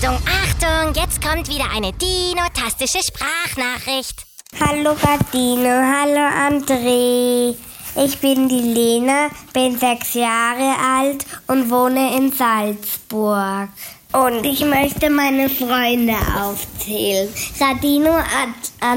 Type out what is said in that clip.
Achtung, Achtung, jetzt kommt wieder eine dino-tastische Sprachnachricht. Hallo Radino, hallo André. Ich bin die Lena, bin 6 Jahre alt und wohne in Salzburg. Und ich möchte meine Freunde aufzählen. Radino,